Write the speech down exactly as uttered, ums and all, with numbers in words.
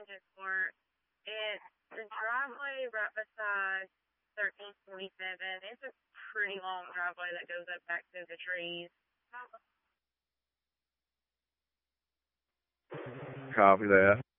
Tangent Court. It's the driveway right beside thirteen forty-seven. It's a pretty long driveway that goes up back through the trees. Copy that.